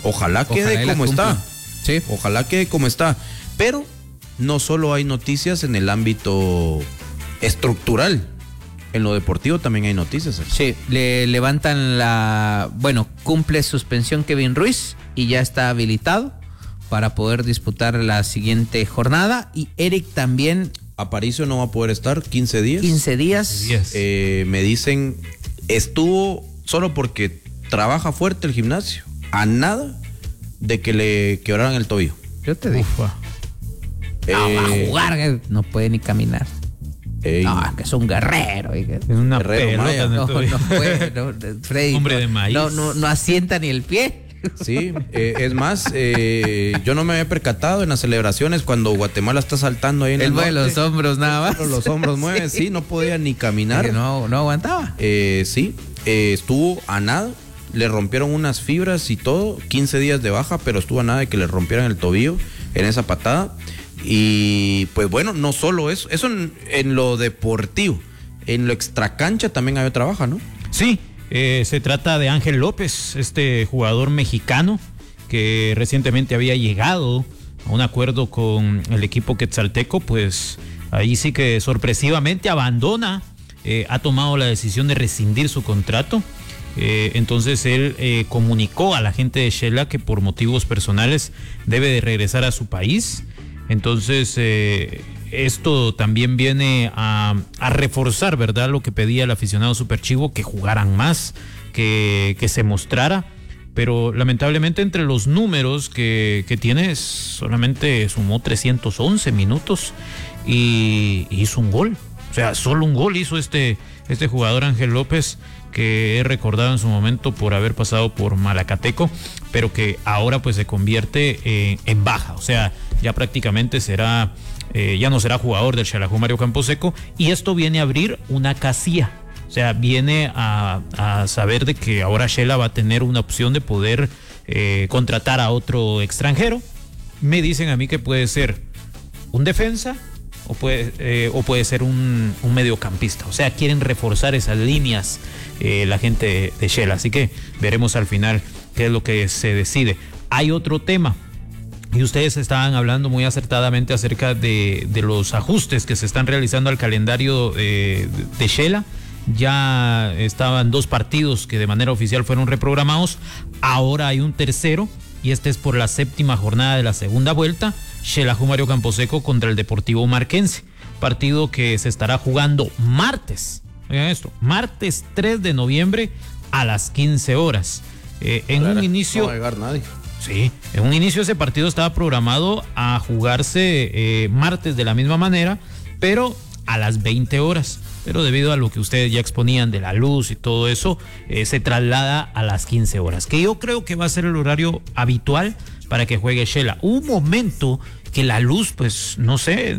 Ojalá quede como está. Sí. Ojalá quede como está. Pero no solo hay noticias en el ámbito estructural. En lo deportivo también hay noticias. Sí, le levantan cumple suspensión Kevin Ruiz y ya está habilitado para poder disputar la siguiente jornada. Y Eric también. Aparicio no va a poder estar 15 días. 15 días. Me dicen, estuvo solo porque trabaja fuerte el gimnasio. A nada de que le quebraran el tobillo. Yo te digo. Va a jugar, no puede ni caminar. No, que es un guerrero. Es una pelota. No puede, Freddy. Hombre de maíz. No asienta ni el pie. Sí, es más, yo no me había percatado en las celebraciones cuando Guatemala está saltando ahí en el mueve los hombros nada más. Los hombros mueven, sí, no podía ni caminar. No aguantaba. Sí, estuvo a nada, le rompieron unas fibras y todo, 15 días de baja, pero estuvo a nada de que le rompieran el tobillo en esa patada. Y pues bueno, no solo eso en lo deportivo, en lo extracancha también hay otra baja, ¿no? Sí. Se trata de Ángel López, este jugador mexicano que recientemente había llegado a un acuerdo con el equipo quetzalteco, pues ahí sí que sorpresivamente abandona, ha tomado la decisión de rescindir su contrato. Entonces él comunicó a la gente de Shela que por motivos personales debe de regresar a su país. Entonces esto también viene a reforzar, ¿verdad?, lo que pedía el aficionado superchivo, que jugaran más, que se mostrara, pero lamentablemente entre los números que tiene solamente sumó 311 minutos y hizo un gol. O sea, solo un gol hizo este jugador Ángel López, que es recordado en su momento por haber pasado por Malacateco, pero que ahora pues se convierte en baja. O sea, ya prácticamente ya no será jugador del Xelajú Mario Camposeco, y esto viene a abrir una casilla. O sea, viene a saber de que ahora Shela va a tener una opción de poder contratar a otro extranjero. Me dicen a mí que puede ser un defensa o puede ser un mediocampista. O sea, quieren reforzar esas líneas la gente de Shela. Así que veremos al final qué es lo que se decide. Hay otro tema, y ustedes estaban hablando muy acertadamente acerca de los ajustes que se están realizando al calendario de Shela. Ya estaban 2 partidos que de manera oficial fueron reprogramados. Ahora hay un tercero, y este es por la 7ª jornada de la segunda vuelta. Xelajú Mario Camposeco contra el Deportivo Marquense. Partido que se estará jugando martes. Oigan esto, martes 3 de noviembre a las 15 horas. Un inicio. No va a llegar nadie. Sí, en un inicio ese partido estaba programado a jugarse martes de la misma manera, pero a las 20 horas. Pero debido a lo que ustedes ya exponían de la luz y todo eso, se traslada a las 15 horas, que yo creo que va a ser el horario habitual para que juegue Shela. Hubo un momento que la luz, pues, no sé,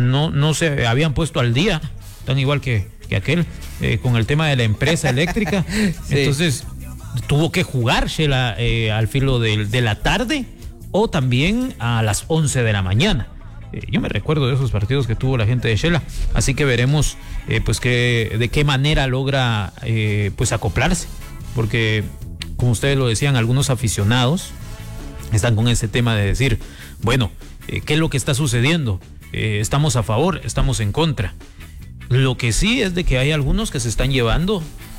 no se habían puesto al día, tan igual que aquel, con el tema de la empresa eléctrica. Sí. Entonces, tuvo que jugar Shela al filo de la tarde o también a las 11 de la mañana. Yo me recuerdo de esos partidos que tuvo la gente de Shela, así que veremos pues de qué manera logra pues acoplarse, porque como ustedes lo decían, algunos aficionados están con ese tema de decir, bueno, ¿qué es lo que está sucediendo? ¿Estamos a favor? ¿Estamos en contra? Lo que sí es de que hay algunos que se están llevando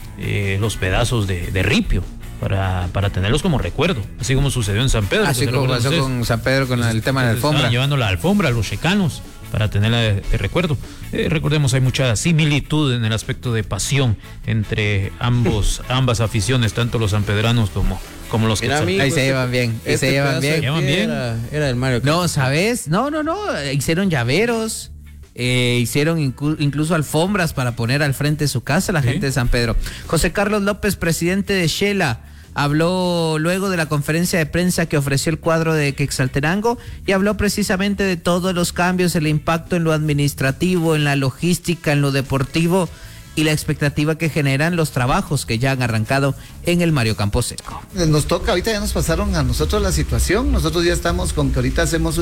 los pedazos de ripio para tenerlos como recuerdo, así como sucedió en San Pedro. Así como pasó con San Pedro con el tema de la alfombra. Estaban llevando la alfombra a los checanos para tenerla de recuerdo. Recordemos, hay mucha similitud en el aspecto de pasión entre ambas aficiones, tanto los sanpedranos como los quetzaltecos. Ahí se llevan bien, se llevan bien. Era el Mario. No, ¿sabes? No, hicieron llaveros. Hicieron incluso alfombras para poner al frente de su casa la gente de San Pedro. José Carlos López, presidente de Shela, habló luego de la conferencia de prensa que ofreció el cuadro de Quetzaltenango y habló precisamente de todos los cambios, el impacto en lo administrativo, en la logística, en lo deportivo y la expectativa que generan los trabajos que ya han arrancado en el Mario Camposeco. Nos toca, ahorita ya nos pasaron a nosotros la situación, nosotros ya estamos con que ahorita hacemos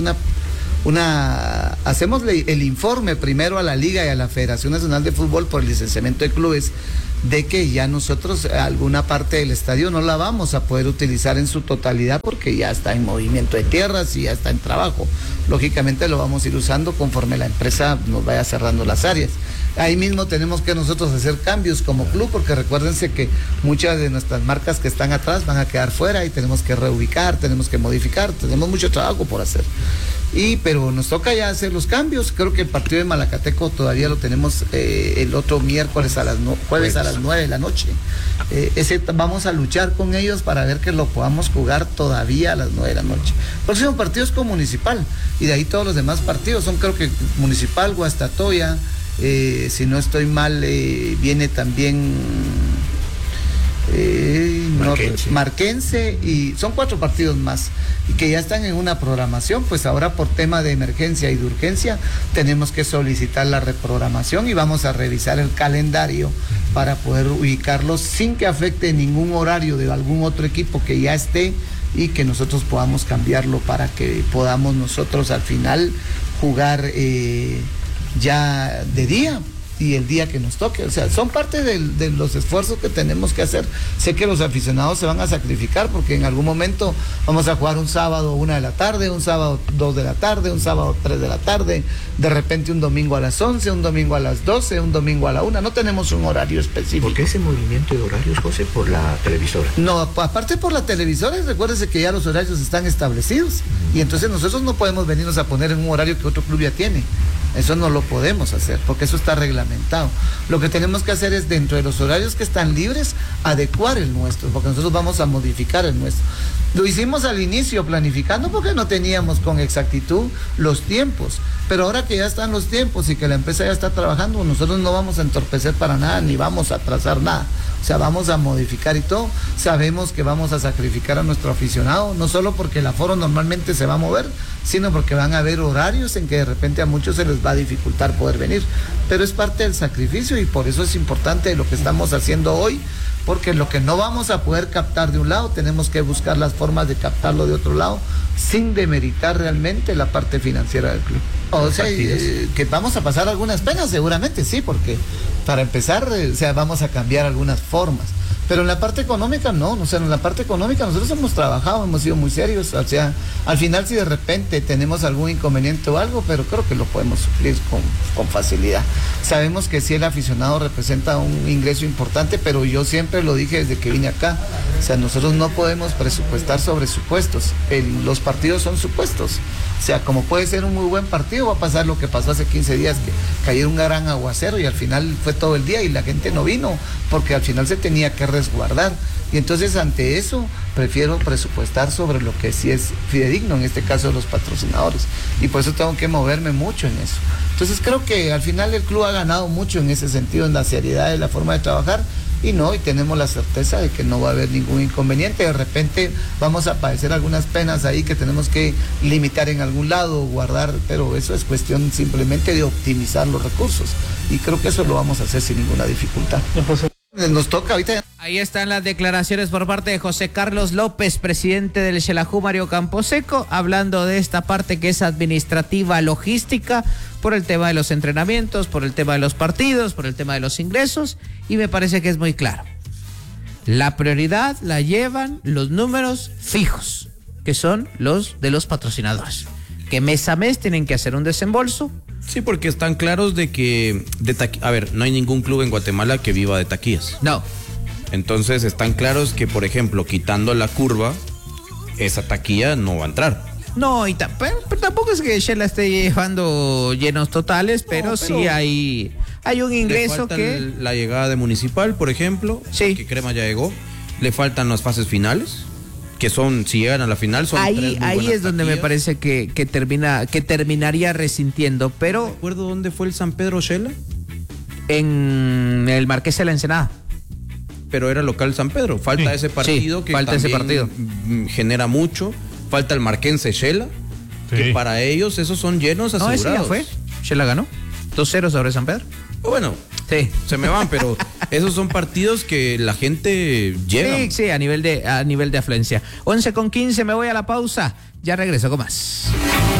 hacemos el informe primero a la Liga y a la Federación Nacional de Fútbol por el licenciamiento de clubes de que ya nosotros alguna parte del estadio no la vamos a poder utilizar en su totalidad porque ya está en movimiento de tierras y ya está en trabajo. Lógicamente lo vamos a ir usando conforme la empresa nos vaya cerrando las áreas. Ahí mismo tenemos que nosotros hacer cambios como club, porque recuérdense que muchas de nuestras marcas que están atrás van a quedar fuera y tenemos que reubicar, tenemos que modificar, tenemos mucho trabajo por hacer. Pero nos toca ya hacer los cambios. Creo que el partido de Malacateco todavía lo tenemos el otro miércoles jueves a las 9 de la noche. Vamos a luchar con ellos para ver que lo podamos jugar todavía a las 9 de la noche. El próximo partido es con Municipal y de ahí todos los demás partidos son, creo que Municipal, Guastatoya, si no estoy mal, viene también Marquense, y son 4 partidos más y que ya están en una programación. Pues ahora por tema de emergencia y de urgencia tenemos que solicitar la reprogramación y vamos a revisar el calendario para poder ubicarlos sin que afecte ningún horario de algún otro equipo que ya esté y que nosotros podamos cambiarlo para que podamos nosotros al final jugar ya de día y el día que nos toque. O sea, son parte de los esfuerzos que tenemos que hacer. Sé que los aficionados se van a sacrificar porque en algún momento vamos a jugar un sábado 1 de la tarde, un sábado 2 de la tarde, un sábado 3 de la tarde, de repente un domingo a las 11, un domingo a las 12, un domingo a la 1. No tenemos un horario específico. ¿Por qué ese movimiento de horarios, José? ¿Por la televisora? No, aparte por la televisora, recuérdese que ya los horarios están establecidos y entonces nosotros no podemos venirnos a poner en un horario que otro club ya tiene. Eso no lo podemos hacer porque eso está reglamentado. Lo que tenemos que hacer es, dentro de los horarios que están libres, adecuar el nuestro, porque nosotros vamos a modificar el nuestro. Lo hicimos al inicio planificando porque no teníamos con exactitud los tiempos, pero ahora que ya están los tiempos y que la empresa ya está trabajando, nosotros no vamos a entorpecer para nada ni vamos a atrasar nada. O sea, vamos a modificar y todo. Sabemos que vamos a sacrificar a nuestro aficionado, no solo porque el aforo normalmente se va a mover, sino porque van a haber horarios en que de repente a muchos se les va a dificultar poder venir. Pero es parte del sacrificio y por eso es importante lo que estamos haciendo hoy, porque lo que no vamos a poder captar de un lado, tenemos que buscar las formas de captarlo de otro lado, sin demeritar realmente la parte financiera del club. O sea, que vamos a pasar algunas penas, seguramente sí, porque para empezar, vamos a cambiar algunas formas. Pero en la parte económica no, o sea, en la parte económica nosotros hemos trabajado, hemos sido muy serios, o sea, al final si de repente tenemos algún inconveniente o algo, pero creo que lo podemos suplir con facilidad. Sabemos que sí, el aficionado representa un ingreso importante, pero yo siempre lo dije desde que vine acá, o sea, nosotros no podemos presupuestar sobre supuestos, los partidos son supuestos. O sea, como puede ser un muy buen partido, va a pasar lo que pasó hace 15 días, que cayó un gran aguacero y al final fue todo el día y la gente no vino, porque al final se tenía que resguardar. Y entonces ante eso prefiero presupuestar sobre lo que sí es fidedigno, en este caso los patrocinadores. Y por eso tengo que moverme mucho en eso. Entonces creo que al final el club ha ganado mucho en ese sentido, en la seriedad de la forma de trabajar. Y tenemos la certeza de que no va a haber ningún inconveniente. De repente vamos a padecer algunas penas ahí que tenemos que limitar en algún lado, guardar, pero eso es cuestión simplemente de optimizar los recursos. Y creo que eso lo vamos a hacer sin ninguna dificultad. Nos toca ahorita. Ahí están las declaraciones por parte de José Carlos López, presidente del Xelajú Mario Camposeco, hablando de esta parte que es administrativa, logística, por el tema de los entrenamientos, por el tema de los partidos, por el tema de los ingresos, y me parece que es muy claro. La prioridad la llevan los números fijos, que son los de los patrocinadores, que mes a mes tienen que hacer un desembolso. Sí, porque están claros de que, a ver, no hay ningún club en Guatemala que viva de taquillas. No. Entonces están claros que, por ejemplo, quitando la curva, esa taquilla no va a entrar. No, pero tampoco es que Xela esté llevando llenos totales, pero sí hay un ingreso que... La llegada de Municipal, por ejemplo, sí, que Crema ya llegó. Le faltan las fases finales, que son, si llegan a la final, son ahí es donde taquillas. Me parece que terminaría resintiendo, pero... ¿Recuerdo dónde fue el San Pedro Xela? En el Marqués de la Ensenada. Pero era local San Pedro. Falta ese partido que falta ese partido. Genera mucho. Falta el Marquense Xela, que para ellos esos son llenos asegurados. No, ese ya fue. Xela ganó 2-0 sobre San Pedro. Bueno, sí, se me van, pero esos son partidos que la gente llega. Sí, a nivel de afluencia. 11:15, me voy a la pausa. Ya regreso con más.